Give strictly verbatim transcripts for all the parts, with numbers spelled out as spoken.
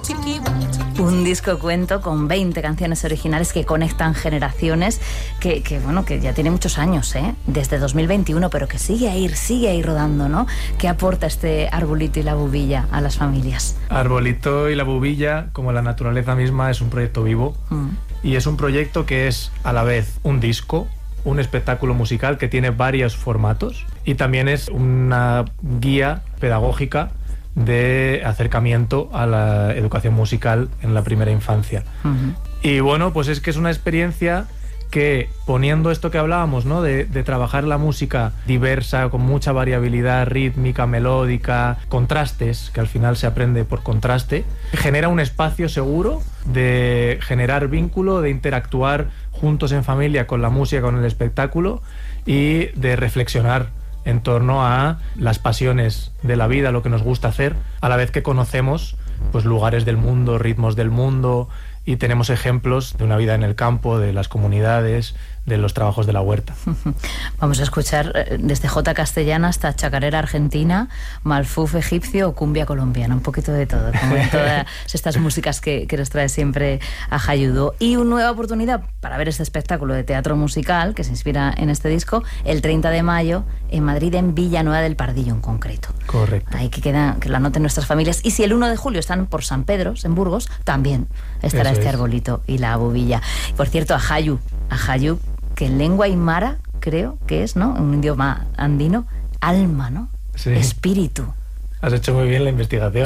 Un disco cuento con veinte canciones originales que conectan generaciones, que, que bueno, que ya tiene muchos años, ¿eh? Desde dos mil veintiuno, pero que sigue a ir, sigue a ir rodando, ¿no? ¿Qué aporta este Arbolito y la Bubilla a las familias? Arbolito y la Bubilla, como la naturaleza misma, es un proyecto vivo mm. y es un proyecto que es a la vez un disco, un espectáculo musical que tiene varios formatos y también es una guía pedagógica de acercamiento a la educación musical en la primera infancia. Uh-huh. Y bueno, pues es que es una experiencia que, poniendo esto que hablábamos, ¿no? De, de trabajar la música diversa, con mucha variabilidad rítmica, melódica, contrastes, que al final se aprende por contraste, genera un espacio seguro de generar vínculo, de interactuar juntos en familia con la música, con el espectáculo y de reflexionar en torno a las pasiones de la vida, lo que nos gusta hacer, a la vez que conocemos pues lugares del mundo, ritmos del mundo, y tenemos ejemplos de una vida en el campo, de las comunidades, de los trabajos de la huerta. Vamos a escuchar desde jota castellana hasta chacarera argentina, malfuf egipcio o cumbia colombiana, un poquito de todo, como en todas estas músicas que, que nos trae siempre Ajayudo. Y una nueva oportunidad para ver este espectáculo de teatro musical que se inspira en este disco, el treinta de mayo en Madrid, en Villanueva del Pardillo en concreto. Correcto. Ahí que queda, que lo anoten nuestras familias. Y si el uno de julio están por San Pedro, en Burgos, también estará Eso este es. Arbolito y la Bubilla. Por cierto, Ajayu, Ajayu, que en lengua aymara, creo que es, ¿no? Un idioma andino, alma, ¿no? Sí. Espíritu. Has hecho muy bien la investigación.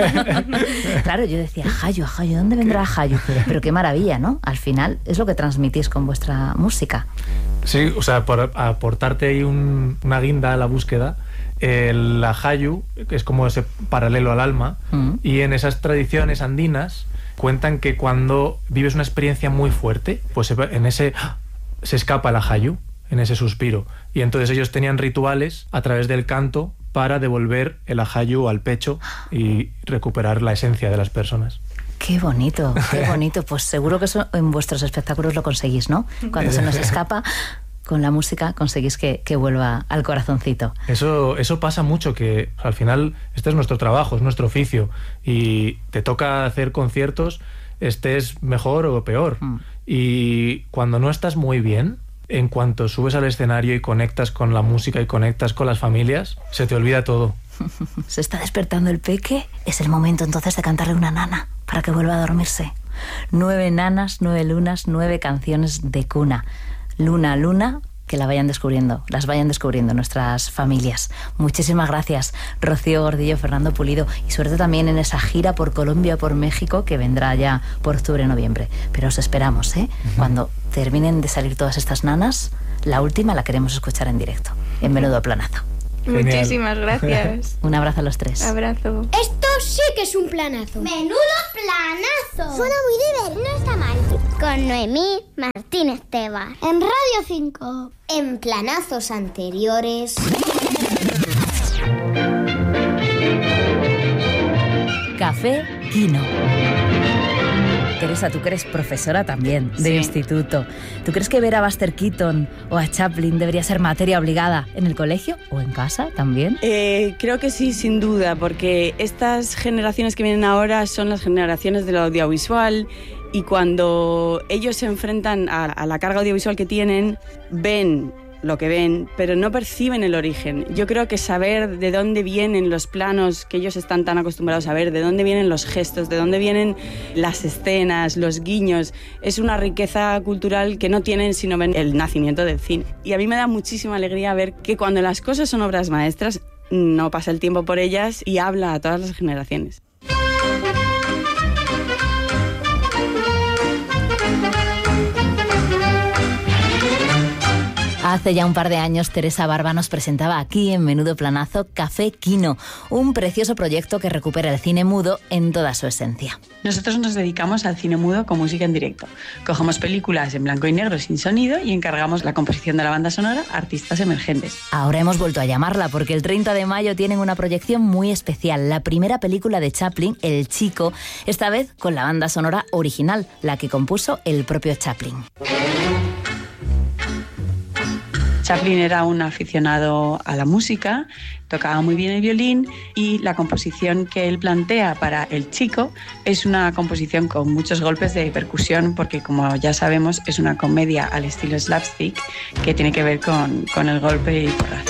Claro, yo decía, Ajayu, Ajayu, ¿dónde vendrá Ajayu? Pero qué maravilla, ¿no? Al final es lo que transmitís con vuestra música. Sí, o sea, por aportarte ahí un, una guinda a la búsqueda, el Ajayu es como ese paralelo al alma, mm. y en esas tradiciones andinas cuentan que cuando vives una experiencia muy fuerte, pues en ese se escapa el Ajayu, en ese suspiro, y entonces ellos tenían rituales a través del canto para devolver el Ajayu al pecho y recuperar la esencia de las personas. Qué bonito, qué bonito. Pues seguro que eso en vuestros espectáculos lo conseguís, ¿no? Cuando se nos escapa, con la música conseguís que, que vuelva al corazoncito. Eso, eso pasa mucho, que al final este es nuestro trabajo, es nuestro oficio, y te toca hacer conciertos, estés mejor o peor. Mm. Y cuando no estás muy bien, en cuanto subes al escenario y conectas con la música y conectas con las familias, se te olvida todo. ¿Se está despertando el peque? Es el momento entonces de cantarle una nana para que vuelva a dormirse. Nueve nanas, nueve lunas, nueve canciones de cuna. Luna a luna, que la vayan descubriendo, las vayan descubriendo nuestras familias. Muchísimas gracias, Rocío Gordillo, Fernando Pulido, y suerte también en esa gira por Colombia, por México, que vendrá ya por octubre, noviembre. Pero os esperamos, ¿eh? Uh-huh. Cuando terminen de salir todas estas nanas, la última la queremos escuchar en directo, en Menudo Planazo. Genial. Muchísimas gracias. Un abrazo a los tres. Abrazo. Esto sí que es un planazo. ¡Menudo planazo! Suena muy divertido. No está mal. Con Noemí Martínez Tebas. En Radio cinco. En planazos anteriores. Café Quino. Teresa, tú que eres profesora también de sí. instituto. ¿Tú crees que ver a Buster Keaton o a Chaplin debería ser materia obligada en el colegio o en casa también? Eh, creo que sí, sin duda, porque estas generaciones que vienen ahora son las generaciones del audiovisual, y cuando ellos se enfrentan a, a la carga audiovisual que tienen, ven lo que ven, pero no perciben el origen. Yo creo que saber de dónde vienen los planos que ellos están tan acostumbrados a ver, de dónde vienen los gestos, de dónde vienen las escenas, los guiños, es una riqueza cultural que no tienen si no ven el nacimiento del cine. Y a mí me da muchísima alegría ver que cuando las cosas son obras maestras, no pasa el tiempo por ellas y habla a todas las generaciones. Hace ya un par de años, Teresa Barba nos presentaba aquí en Menudo Planazo Café Quino, un precioso proyecto que recupera el cine mudo en toda su esencia. Nosotros nos dedicamos al cine mudo con música en directo. Cogemos películas en blanco y negro sin sonido y encargamos la composición de la banda sonora a artistas emergentes. Ahora hemos vuelto a llamarla porque el treinta de mayo tienen una proyección muy especial, la primera película de Chaplin, El Chico, esta vez con la banda sonora original, la que compuso el propio Chaplin. Chaplin era un aficionado a la música, tocaba muy bien el violín y la composición que él plantea para El Chico es una composición con muchos golpes de percusión porque, como ya sabemos, es una comedia al estilo slapstick que tiene que ver con, con el golpe y porrazo.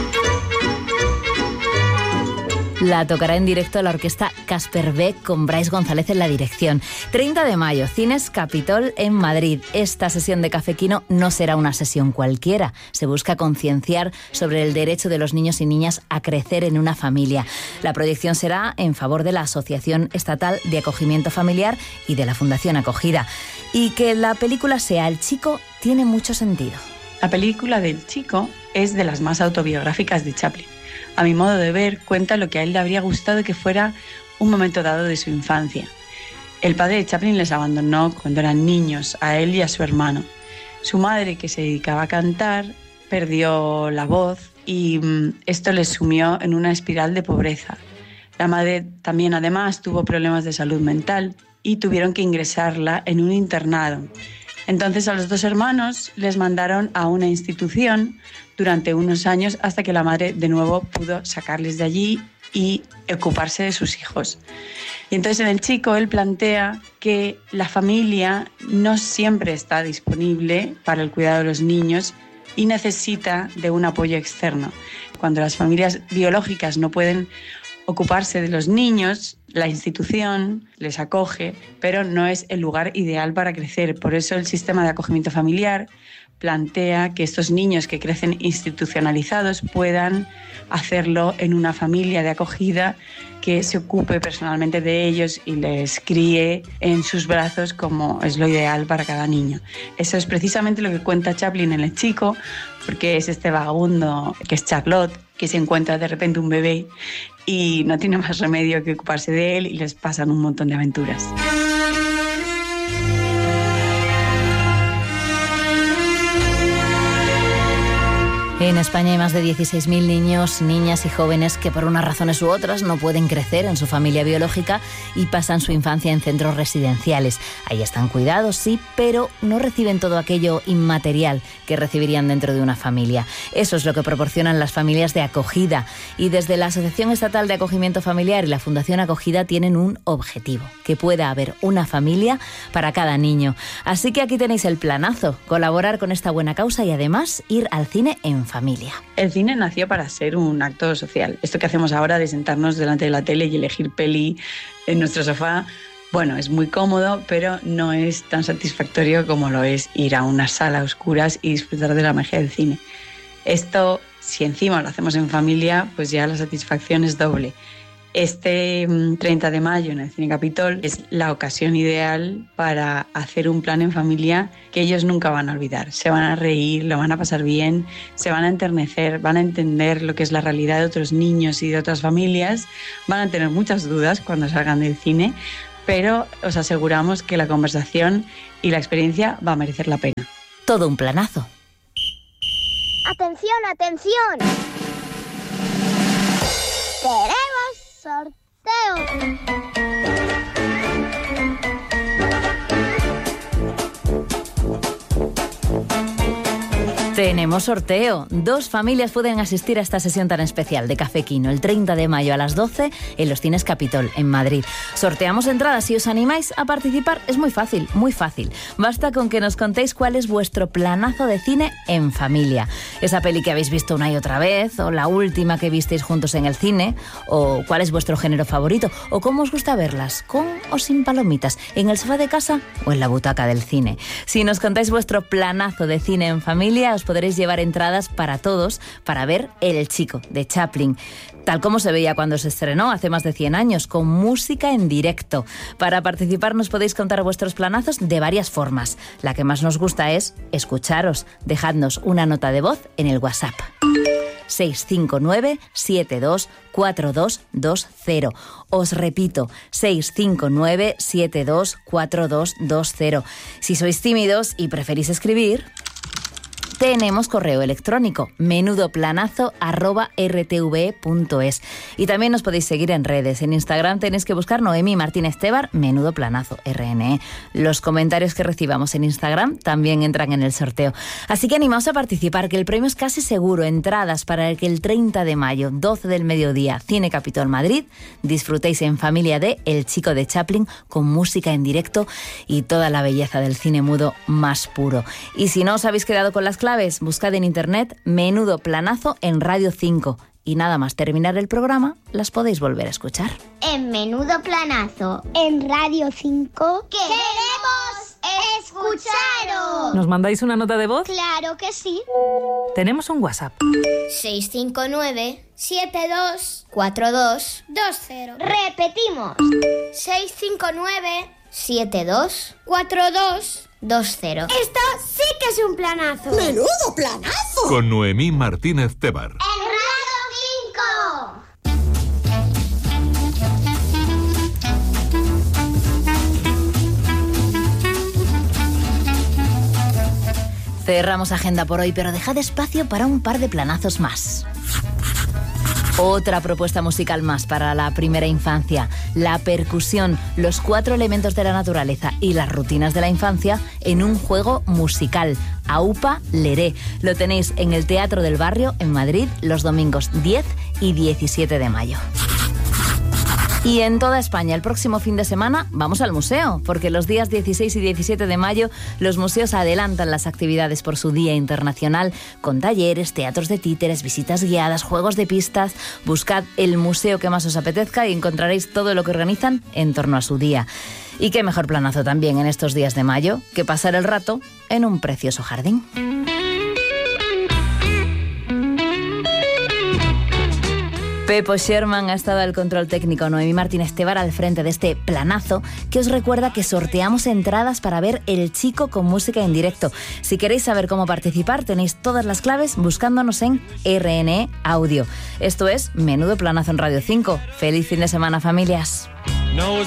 La tocará en directo la orquesta Casper Beck con Brais González en la dirección. treinta de mayo, Cines Capitol en Madrid. Esta sesión de Café Quino no será una sesión cualquiera. Se busca concienciar sobre el derecho de los niños y niñas a crecer en una familia. La proyección será en favor de la Asociación Estatal de Acogimiento Familiar y de la Fundación Acogida. Y que la película sea El Chico tiene mucho sentido. La película del Chico es de las más autobiográficas de Chaplin. A mi modo de ver, cuenta lo que a él le habría gustado que fuera un momento dado de su infancia. El padre de Chaplin les abandonó cuando eran niños, a él y a su hermano. Su madre, que se dedicaba a cantar, perdió la voz y esto les sumió en una espiral de pobreza. La madre también, además, tuvo problemas de salud mental y tuvieron que ingresarla en un internado. Entonces a los dos hermanos les mandaron a una institución durante unos años hasta que la madre de nuevo pudo sacarles de allí y ocuparse de sus hijos. Y entonces en El Chico él plantea que la familia no siempre está disponible para el cuidado de los niños y necesita de un apoyo externo. Cuando las familias biológicas no pueden ocuparse de los niños, la institución les acoge, pero no es el lugar ideal para crecer. Por eso el sistema de acogimiento familiar plantea que estos niños que crecen institucionalizados puedan hacerlo en una familia de acogida que se ocupe personalmente de ellos y les críe en sus brazos como es lo ideal para cada niño. Eso es precisamente lo que cuenta Chaplin en El Chico, porque es este vagabundo que es Charlotte, que se encuentra de repente un bebé y no tiene más remedio que ocuparse de él y les pasan un montón de aventuras. En España hay más de dieciséis mil niños, niñas y jóvenes que por unas razones u otras no pueden crecer en su familia biológica y pasan su infancia en centros residenciales. Ahí están cuidados, sí, pero no reciben todo aquello inmaterial que recibirían dentro de una familia. Eso es lo que proporcionan las familias de acogida. Y desde la Asociación Estatal de Acogimiento Familiar y la Fundación Acogida tienen un objetivo, que pueda haber una familia para cada niño. Así que aquí tenéis el planazo, colaborar con esta buena causa y además ir al cine en familia. El cine nació para ser un acto social. Esto que hacemos ahora de sentarnos delante de la tele y elegir peli en nuestro sofá, bueno, es muy cómodo, pero no es tan satisfactorio como lo es ir a una sala a oscuras y disfrutar de la magia del cine. Esto, si encima lo hacemos en familia, pues ya la satisfacción es doble. Este treinta de mayo en el Cine Capitol es la ocasión ideal para hacer un plan en familia que ellos nunca van a olvidar. Se van a reír, lo van a pasar bien, se van a enternecer, van a entender lo que es la realidad de otros niños y de otras familias, van a tener muchas dudas cuando salgan del cine, pero os aseguramos que la conversación y la experiencia va a merecer la pena. Todo un planazo. ¡Atención, atención! ¡Queremos sorteo! Tenemos sorteo. Dos familias pueden asistir a esta sesión tan especial de Café Quino el treinta de mayo a las doce en los Cines Capitol, en Madrid. Sorteamos entradas. Si os animáis a participar, es muy fácil, muy fácil. Basta con que nos contéis cuál es vuestro planazo de cine en familia. Esa peli que habéis visto una y otra vez, o la última que visteis juntos en el cine, o cuál es vuestro género favorito, o cómo os gusta verlas, con o sin palomitas, en el sofá de casa o en la butaca del cine. Si nos contáis vuestro planazo de cine en familia, os podréis llevar entradas para todos para ver El Chico, de Chaplin, tal como se veía cuando se estrenó hace más de cien años, con música en directo. Para participar nos podéis contar vuestros planazos de varias formas. La que más nos gusta es escucharos. Dejadnos una nota de voz en el WhatsApp. seis cinco nueve siete dos cuatro dos dos cero. Os repito, seis cinco nueve siete dos cuatro dos dos cero. Si sois tímidos y preferís escribir, Tenemos correo electrónico menudoplanazo arroba r t v e punto es y también nos podéis seguir en redes. En Instagram tenéis que buscar Noemí Martínez Tebar, Menudo Planazo, R N E. Los comentarios que recibamos en Instagram también entran en el sorteo. Así que animaos a participar, que el premio es casi seguro. Entradas para el que el treinta de mayo, doce del mediodía, Cine Capitol Madrid, disfrutéis en familia de El Chico de Chaplin con música en directo y toda la belleza del cine mudo más puro. Y si no os habéis quedado con las claves, buscad en internet Menudo Planazo en Radio cinco y nada más terminar el programa las podéis volver a escuchar. En Menudo Planazo, En Radio cinco. ¡queremos escucharos! ¿Nos mandáis una nota de voz? Claro que sí. Tenemos un WhatsApp. seis cinco nueve, siete dos, cuatro dos, dos cero. repetimos, seis cinco nueve, siete dos, cuatro dos. dos cero. Esto sí que es un planazo. ¡Menudo planazo! Con Noemí Martínez Tebar. En Radio cinco. Cerramos agenda por hoy, pero dejad espacio para un par de planazos más. Otra propuesta musical más para la primera infancia. La percusión, los cuatro elementos de la naturaleza y las rutinas de la infancia en un juego musical. Aupa Leré. Lo tenéis en el Teatro del Barrio en Madrid los domingos diez y diecisiete de mayo. Y en toda España, el próximo fin de semana, vamos al museo, porque los días dieciséis y diecisiete de mayo los museos adelantan las actividades por su Día Internacional, con talleres, teatros de títeres, visitas guiadas, juegos de pistas. Buscad el museo que más os apetezca y encontraréis todo lo que organizan en torno a su día. Y qué mejor planazo también en estos días de mayo que pasar el rato en un precioso jardín. Pepo Sherman ha estado al control técnico, Noemí Martínez Tebar al frente de este planazo, que os recuerda que sorteamos entradas para ver El Chico con música en directo. Si queréis saber cómo participar, tenéis todas las claves buscándonos en R N E Audio. Esto es Menudo Planazo en Radio cinco. ¡Feliz fin de semana, familias! Knows